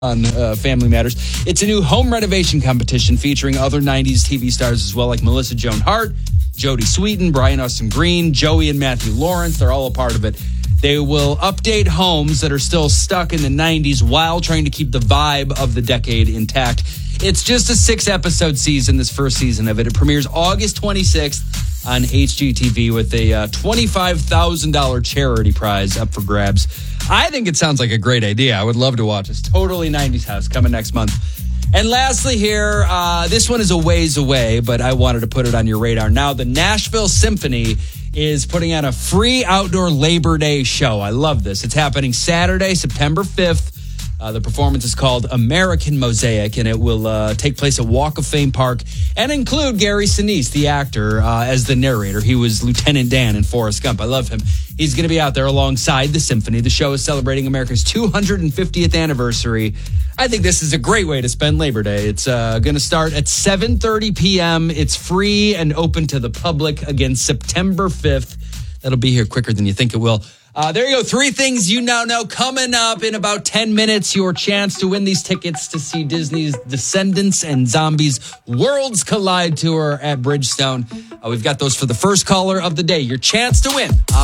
on Family Matters. It's a new home renovation competition featuring other 90s TV stars as well, like Melissa Joan Hart, Jodie Sweetin, Brian Austin Green, Joey and Matthew Lawrence. They're all a part of it. They will update homes that are still stuck in the 90s while trying to keep the vibe of the decade intact. It's just a 6-episode season, this first season of it. It premieres August 26th on HGTV with a $25,000 charity prize up for grabs. I think it sounds like a great idea. I would love to watch this. Totally 90s House coming next month. And lastly here, this one is a ways away, but I wanted to put it on your radar. Now, the Nashville Symphony is putting on a free outdoor Labor Day show. I love this. It's happening Saturday, September 5th. The performance is called American Mosaic, and it will take place at Walk of Fame Park and include Gary Sinise, the actor, as the narrator. He was Lieutenant Dan in Forrest Gump. I love him. He's going to be out there alongside the symphony. The show is celebrating America's 250th anniversary. I think this is a great way to spend Labor Day. It's going to start at 7:30 p.m. It's free and open to the public. Again, September 5th. That'll be here quicker than you think it will. There you go. 3 things you now know. Coming up in about 10 minutes, your chance to win these tickets to see Disney's Descendants and Zombies Worlds Collide tour at Bridgestone. We've got those for the first caller of the day. Your chance to win.